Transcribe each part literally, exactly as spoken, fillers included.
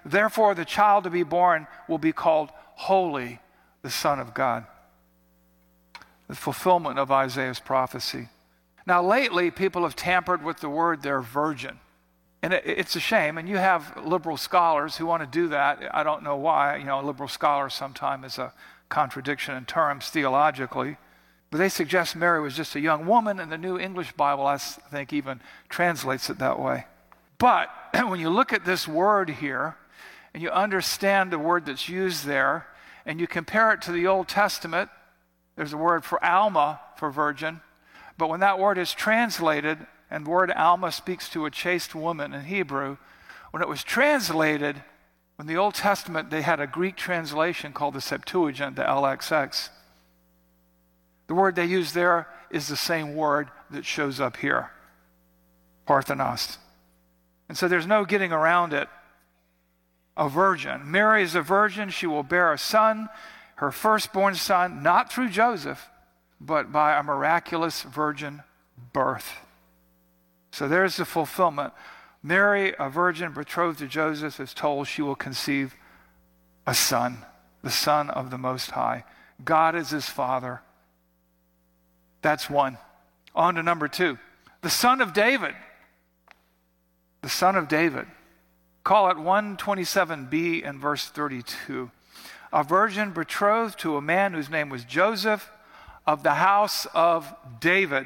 Therefore, the child to be born will be called Holy, the Son of God. The fulfillment of Isaiah's prophecy. Now, lately, people have tampered with the word there, virgin. And it, it's a shame. And you have liberal scholars who want to do that. I don't know why. You know, a liberal scholar sometimes is a contradiction in terms theologically. But they suggest Mary was just a young woman, and the New English Bible, I think, even translates it that way. But when you look at this word here, and you understand the word that's used there, and you compare it to the Old Testament, there's a word for Alma, for virgin. But when that word is translated, and the word Alma speaks to a chaste woman in Hebrew, when it was translated, in the Old Testament, they had a Greek translation called the Septuagint, the L X X. The word they use there is the same word that shows up here, Parthenos. And so there's no getting around it. A virgin. Mary is a virgin. She will bear a son, her firstborn son, not through Joseph, but by a miraculous virgin birth. So there's the fulfillment. Mary, a virgin betrothed to Joseph, is told she will conceive a son, the Son of the Most High. God is his Father. That's one. On to number two. The Son of David. The Son of David. Call it one twenty-seven b and verse thirty-two. A virgin betrothed to a man whose name was Joseph, of the house of David.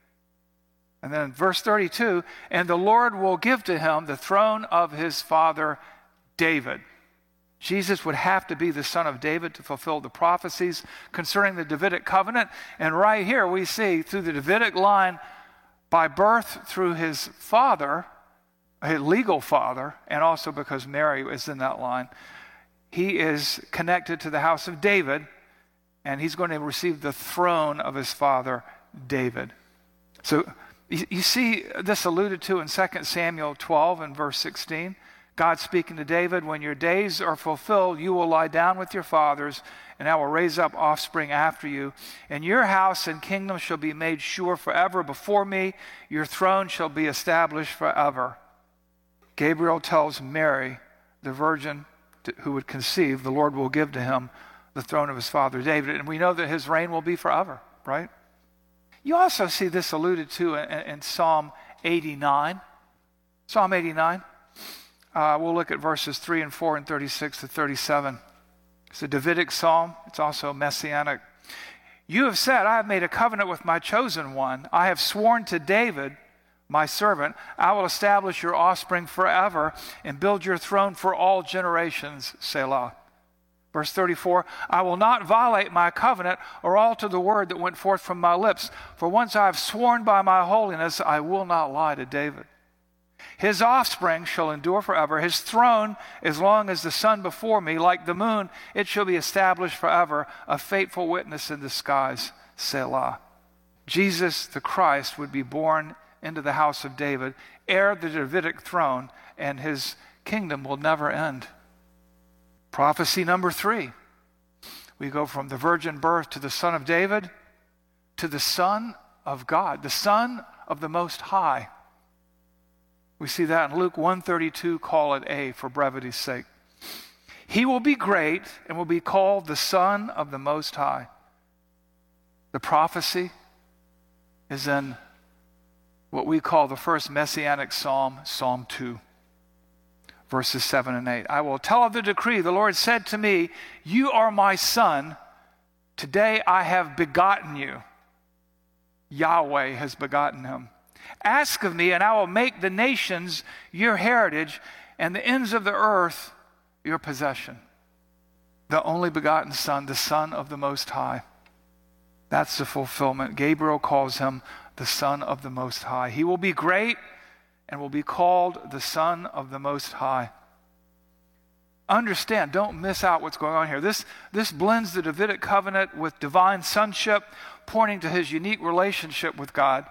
And then verse thirty-two, and the Lord will give to him the throne of his father David. Jesus would have to be the son of David to fulfill the prophecies concerning the Davidic covenant. And right here we see through the Davidic line, by birth through his father, his legal father, and also because Mary is in that line, he is connected to the house of David, and he's going to receive the throne of his father David. So you, you see this alluded to in Second Samuel twelve and verse sixteen. God speaking to David, when your days are fulfilled, you will lie down with your fathers, and I will raise up offspring after you. And your house and kingdom shall be made sure forever before me. Your throne shall be established forever. Gabriel tells Mary, the virgin who would conceive, the Lord will give to him the throne of his father David. And we know that his reign will be forever, right? You also see this alluded to in, in Psalm eighty-nine. Psalm eighty-nine. Uh, we'll look at verses three and four and thirty-six to thirty-seven. It's a Davidic psalm. It's also messianic. You have said, I have made a covenant with my chosen one. I have sworn to David, my servant, I will establish your offspring forever and build your throne for all generations, Selah. Verse thirty-four, I will not violate my covenant or alter the word that went forth from my lips. For once I have sworn by my holiness, I will not lie to David. His offspring shall endure forever. His throne, as long as the sun before me, like the moon, it shall be established forever, a faithful witness in the skies, Selah. Jesus, the Christ, would be born into the house of David, heir the Davidic throne, and his kingdom will never end. Prophecy number three. We go from the virgin birth to the Son of David to the Son of God, the Son of the Most High. We see that in Luke one thirty-two, call it A for brevity's sake. He will be great and will be called the Son of the Most High. The prophecy is in what we call the first messianic psalm, Psalm two, verses seven and eight. I will tell of the decree. The Lord said to me, you are my son. Today I have begotten you. Yahweh has begotten him. Ask of me, and I will make the nations your heritage, and the ends of the earth your possession. The only begotten Son, the Son of the Most High. That's the fulfillment. Gabriel calls him the Son of the Most High. He will be great and will be called the Son of the Most High. Understand, don't miss out what's going on here. This, this blends the Davidic covenant with divine sonship, pointing to his unique relationship with God.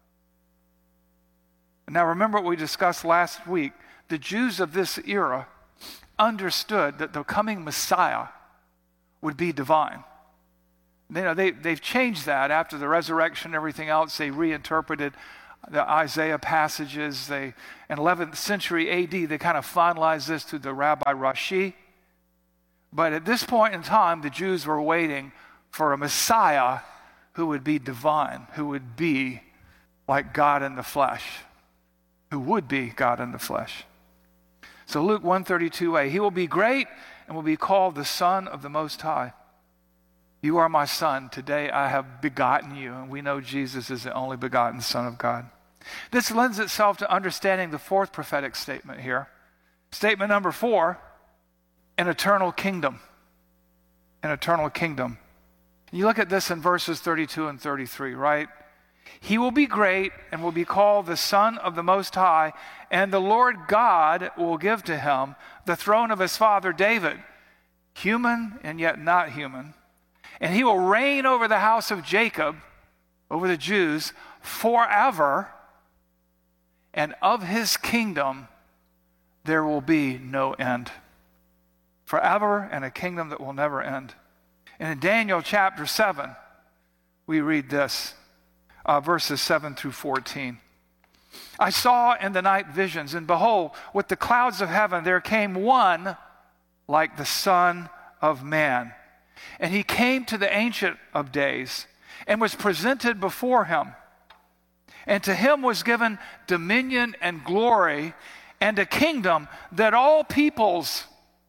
Now remember what we discussed last week. The Jews of this era understood that the coming Messiah would be divine. You know, they, they've changed that after the resurrection and everything else. They reinterpreted the Isaiah passages. They, in eleventh century A D, they kind of finalized this through the Rabbi Rashi. But at this point in time, the Jews were waiting for a Messiah who would be divine, who would be like God in the flesh, who would be God in the flesh. So Luke one thirty-two a, he will be great and will be called the Son of the Most High. You are my son. Today I have begotten you. And we know Jesus is the only begotten Son of God. This lends itself to understanding the fourth prophetic statement here. Statement number four, an eternal kingdom. An eternal kingdom. You look at this in verses thirty-two and thirty-three, right? He will be great and will be called the Son of the Most High, and the Lord God will give to him the throne of his father David, human and yet not human. And he will reign over the house of Jacob, over the Jews, forever, and of his kingdom there will be no end. Forever, and a kingdom that will never end. And in Daniel chapter seven, we read this, uh, verses seven through fourteen. I saw in the night visions, and behold, with the clouds of heaven there came one like the Son of Man. And he came to the Ancient of Days and was presented before him. And to him was given dominion and glory and a kingdom that all peoples,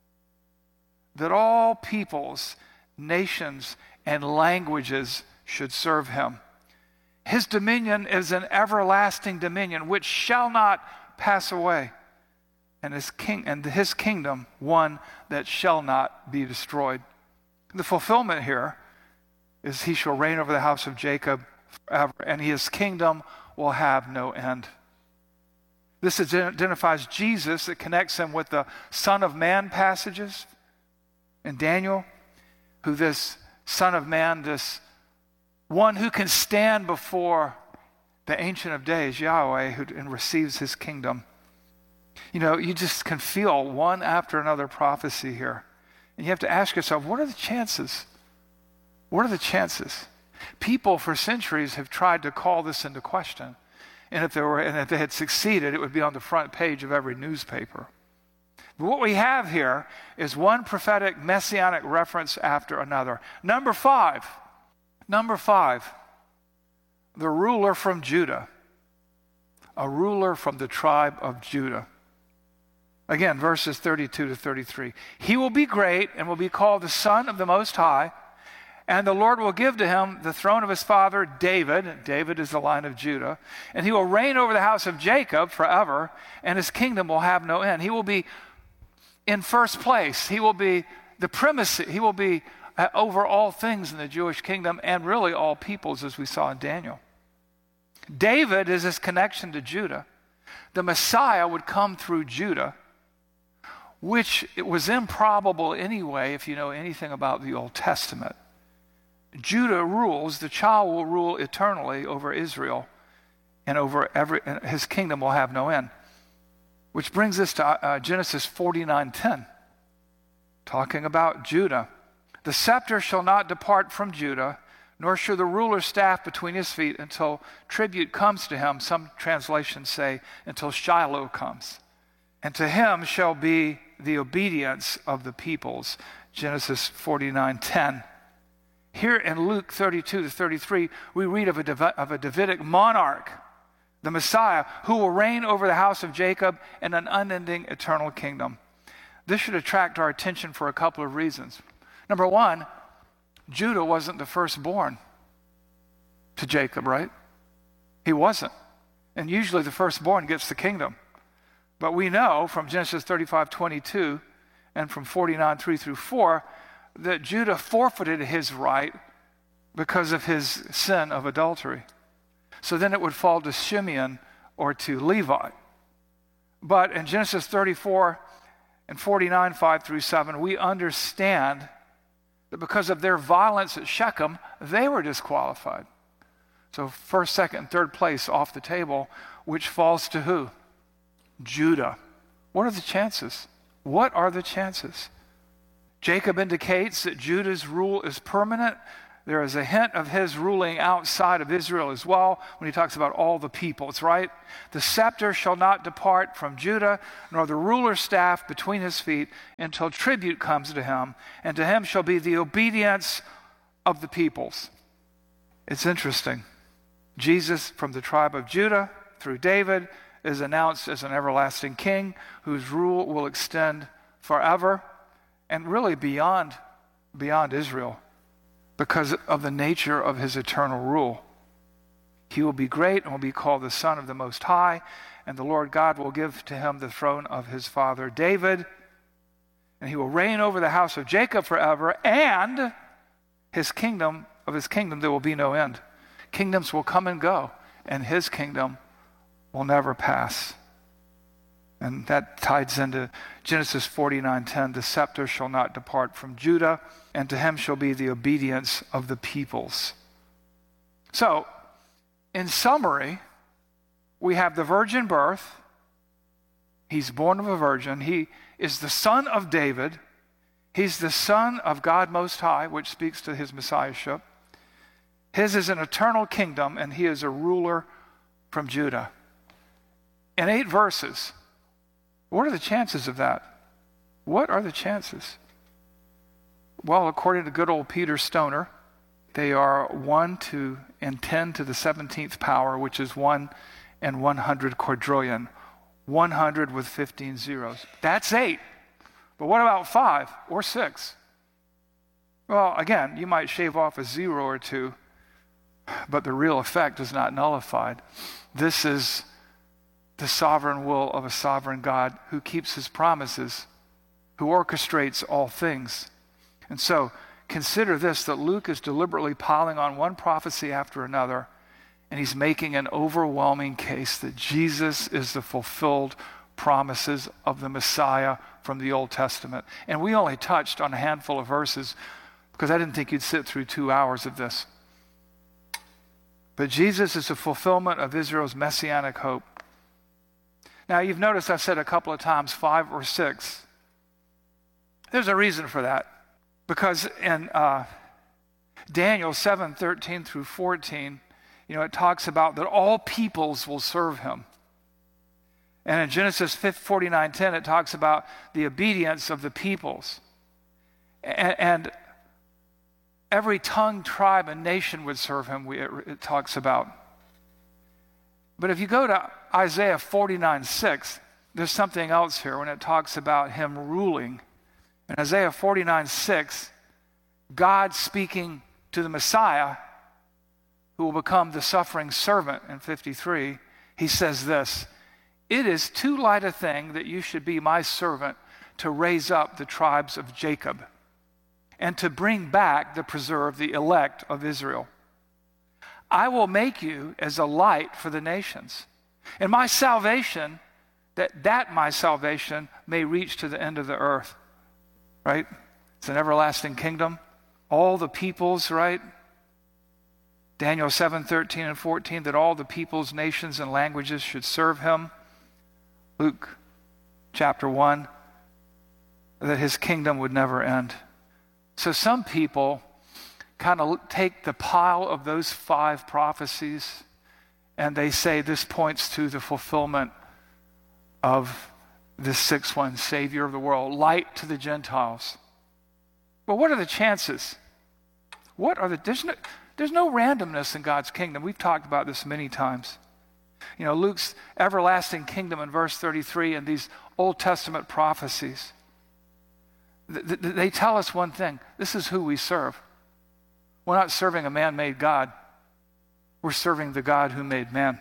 that all peoples, nations, and languages should serve him. His dominion is an everlasting dominion which shall not pass away, and his king and his kingdom one that shall not be destroyed. The fulfillment here is he shall reign over the house of Jacob forever, and his kingdom will have no end. This identifies Jesus. It connects him with the Son of Man passages in Daniel, who this Son of Man, this one who can stand before the Ancient of Days, Yahweh, who and receives his kingdom. You know, you just can feel one after another prophecy here. And you have to ask yourself, what are the chances? What are the chances? People for centuries have tried to call this into question. And if they were, and if they had succeeded, it would be on the front page of every newspaper. But what we have here is one prophetic messianic reference after another. Number five, number five, the ruler from Judah, a ruler from the tribe of Judah. Again, verses thirty-two to thirty-three. He will be great and will be called the Son of the Most High, and the Lord will give to him the throne of his father David. David is the line of Judah. And he will reign over the house of Jacob forever, and his kingdom will have no end. He will be in first place. He will be the primacy. He will be over all things in the Jewish kingdom and really all peoples, as we saw in Daniel. David is his connection to Judah. The Messiah would come through Judah, which it was improbable anyway if you know anything about the Old Testament. Judah rules, the child will rule eternally over Israel, and over every, and his kingdom will have no end. Which brings us to uh, Genesis forty-nine ten, talking about Judah. The scepter shall not depart from Judah, nor shall the ruler's staff between his feet until tribute comes to him. Some translations say until Shiloh comes. And to him shall be the obedience of the peoples. Genesis forty-nine ten. Here in Luke thirty-two to thirty-three, we read of a, Dav- of a Davidic monarch, the Messiah, who will reign over the house of Jacob in an unending eternal kingdom. This should attract our attention for a couple of reasons. Number one, Judah wasn't the firstborn to Jacob, right? He wasn't. And usually the firstborn gets the kingdom. But we know from Genesis thirty-five twenty-two and from forty-nine three through four that Judah forfeited his right because of his sin of adultery. So then it would fall to Simeon or to Levi. But in Genesis thirty-four and forty-nine five through seven, we understand that because of their violence at Shechem, they were disqualified. So first, second, and third place off the table, which falls to who? Judah. What are the chances? What are the chances? Jacob indicates that Judah's rule is permanent. there is a hint of his ruling outside of Israel as well when he talks about all the peoples, right? The scepter shall not depart from Judah, nor the ruler's staff between his feet, until tribute comes to him, and to him shall be the obedience of the peoples. It's interesting. Jesus, from the tribe of Judah through David, is announced as an everlasting king whose rule will extend forever and really beyond, beyond Israel, because of the nature of his eternal rule. He will be great and will be called the Son of the Most High, and the Lord God will give to him the throne of his father David, and he will reign over the house of Jacob forever, and his kingdom, of his kingdom there will be no end. Kingdoms will come and go, and his kingdom will never pass. And that ties into Genesis forty-nine ten. The scepter shall not depart from Judah, and to him shall be the obedience of the peoples. So, in summary, we have the virgin birth. He's born of a virgin. He is the son of David. He's the son of God Most High, which speaks to his messiahship. His is an eternal kingdom, and he is a ruler from Judah. In eight verses, what are the chances of that? What are the chances? Well, according to good old Peter Stoner, they are one to and ten to the seventeenth power, which is one and one hundred quadrillion. one hundred with fifteen zeros. That's eight. But what about five or six? Well, again, you might shave off a zero or two, but the real effect is not nullified. This is the sovereign will of a sovereign God who keeps his promises, who orchestrates all things. And so, consider this, that Luke is deliberately piling on one prophecy after another, and he's making an overwhelming case that Jesus is the fulfilled promises of the Messiah from the Old Testament. And we only touched on a handful of verses because I didn't think you'd sit through two hours of this. But Jesus is the fulfillment of Israel's messianic hope. Now, you've noticed I've said a couple of times five or six. There's a reason for that. Because in uh, Daniel seven thirteen through fourteen, you know, it talks about that all peoples will serve him. And in Genesis forty-nine ten, it talks about the obedience of the peoples. And, and every tongue, tribe, and nation would serve him, we, it, it talks about. But if you go to Isaiah forty-nine six, there's something else here when it talks about him ruling. In Isaiah forty-nine six, God speaking to the Messiah, who will become the suffering servant in fifty-three, he says this, "It is too light a thing that you should be my servant to raise up the tribes of Jacob and to bring back the preserved, the elect of Israel. I will make you as a light for the nations, and my salvation, that, that my salvation may reach to the end of the earth." Right? It's an everlasting kingdom. All the peoples, right? Daniel seven thirteen and fourteen, that all the peoples, nations, and languages should serve him. Luke chapter one, that his kingdom would never end. So some people kind of take the pile of those five prophecies and they say this points to the fulfillment of this sixth one, Savior of the world, light to the Gentiles. Well, what are the chances? What are the, there's no, there's no randomness in God's kingdom. We've talked about this many times. You know, Luke's everlasting kingdom in verse thirty-three and these Old Testament prophecies, th- th- they tell us one thing. This is who we serve. We're not serving a man-made God. We're serving the God who made man.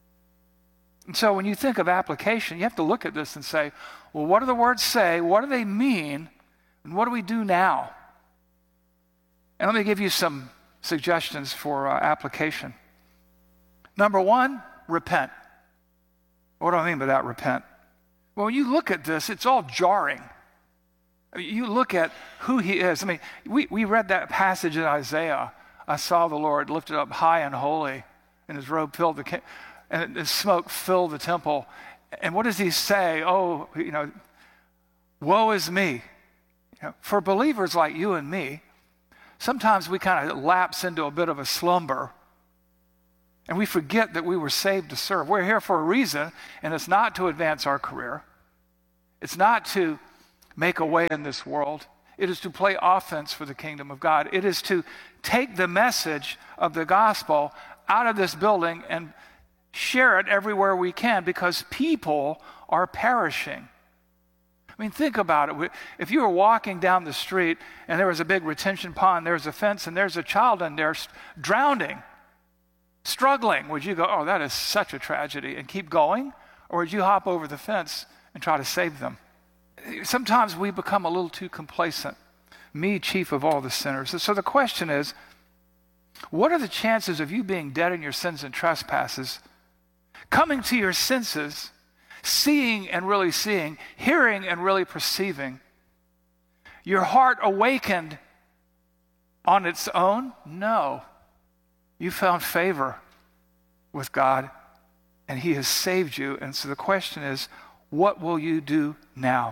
And so when you think of application, you have to look at this and say, well, what do the words say? What do they mean? And what do we do now? And let me give you some suggestions for uh, application. Number one, repent. What do I mean by that, repent? Well, when you look at this, it's all jarring. I mean, you look at who he is. I mean, we, we read that passage in Isaiah. I saw the Lord lifted up high and holy, and his robe filled the ca- and his smoke filled the temple. And what does he say? Oh, you know, woe is me. You know, for believers like you and me, Sometimes we kind of lapse into a bit of a slumber, and we forget that we were saved to serve. We're here for a reason, and it's not to advance our career. It's not to make a way in this world. It is to play offense for the kingdom of God. It is to take the message of the gospel out of this building and share it everywhere we can, because people are perishing. I mean, think about it. If you were walking down the street and there was a big retention pond, there's a fence, and there's a child in there drowning, struggling, would you go, oh, that is such a tragedy, and keep going? Or would you hop over the fence and try to save them? Sometimes we become a little too complacent. Me, chief of all the sinners. So the question is, what are the chances of you being dead in your sins and trespasses, coming to your senses, seeing and really seeing, hearing and really perceiving, your heart awakened on its own? No. You found favor with God, and he has saved you. And so the question is, what will you do now?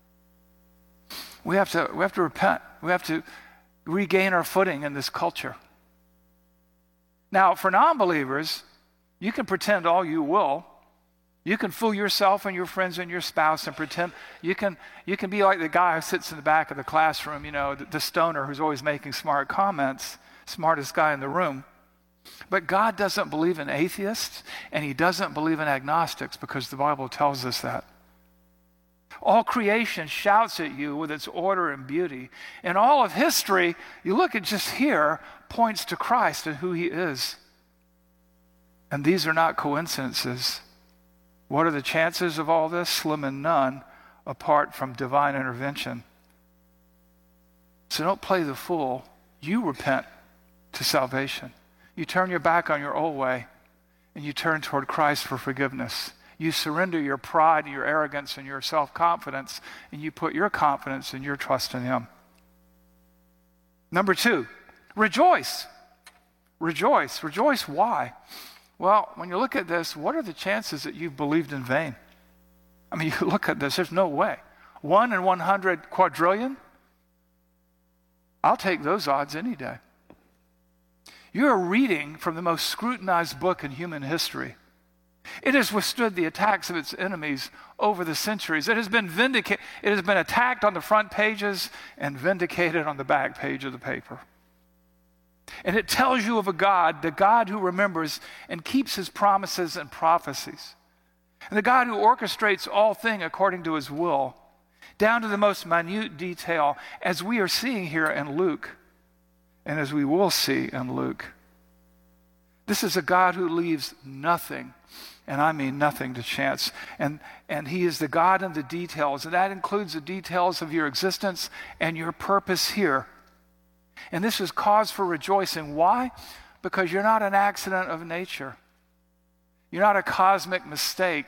We have to, we have to repent. We have to regain our footing in this culture. Now, for non-believers, you can pretend all you will. You can fool yourself and your friends and your spouse and pretend. You can, you can be like the guy who sits in the back of the classroom, you know, the, the stoner who's always making smart comments, smartest guy in the room. But God doesn't believe in atheists, and he doesn't believe in agnostics, because the Bible tells us that. All creation shouts at you with its order and beauty. And all of history, you look at just here, points to Christ and who he is. And these are not coincidences. What are the chances of all this? Slim and none, apart from divine intervention. So don't play the fool. You repent to salvation. You turn your back on your old way, and you turn toward Christ for forgiveness. You surrender your pride, your arrogance, and your self-confidence, and you put your confidence and your trust in him. Number two, rejoice. Rejoice. Rejoice. Why? Well, when you look at this, what are the chances that you've believed in vain? I mean, you look at this, there's no way. One in one hundred quadrillion? I'll take those odds any day. You're reading from the most scrutinized book in human history. It has withstood the attacks of its enemies over the centuries. It has been vindicated. It has been attacked on the front pages and vindicated on the back page of the paper. And it tells you of a God, the God who remembers and keeps his promises and prophecies. And the God who orchestrates all things according to his will, down to the most minute detail, as we are seeing here in Luke, and as we will see in Luke. This is a God who leaves nothing, and I mean nothing, to chance. And, and he is the God in the details, and that includes the details of your existence and your purpose here. And this is cause for rejoicing. Why? Because you're not an accident of nature. You're not a cosmic mistake.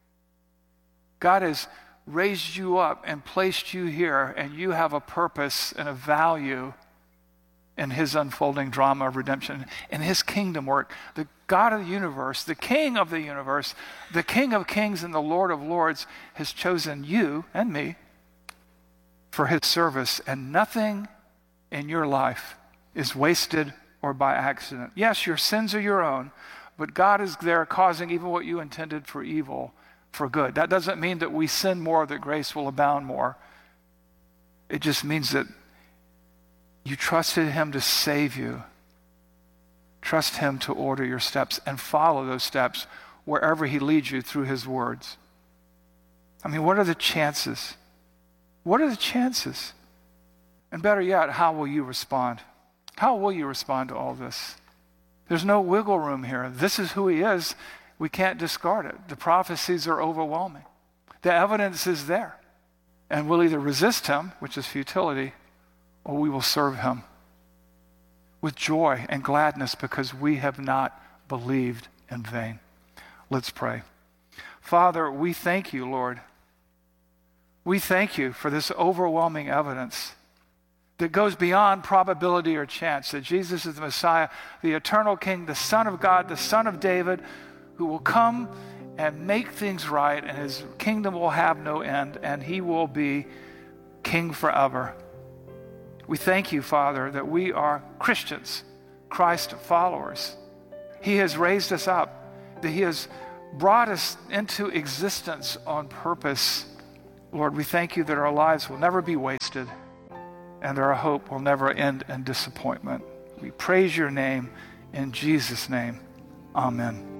God has raised you up and placed you here, and you have a purpose and a value in his unfolding drama of redemption, in his kingdom work. The God of the universe, the King of the universe, the King of kings and the Lord of lords has chosen you and me for his service, and nothing in your life is wasted or by accident. Yes, your sins are your own, but God is there causing even what you intended for evil for good. That doesn't mean that we sin more, that grace will abound more. It just means that you trusted him to save you. Trust him to order your steps and follow those steps wherever he leads you through his words. I mean, what are the chances? What are the chances? And better yet, how will you respond? How will you respond to all this? There's no wiggle room here. This is who he is. We can't discard it. The prophecies are overwhelming. The evidence is there. And we'll either resist him, which is futility, or we will serve him with joy and gladness because we have not believed in vain. Let's pray. Father, we thank you, Lord. We thank you for this overwhelming evidence that goes beyond probability or chance, that Jesus is the Messiah, the eternal King, the Son of God, the Son of David, who will come and make things right, and his kingdom will have no end, and he will be king forever. We thank you, Father, that we are Christians, Christ followers. He has raised us up, that he has brought us into existence on purpose. Lord, we thank you that our lives will never be wasted and our hope will never end in disappointment. We praise your name in Jesus' name. Amen.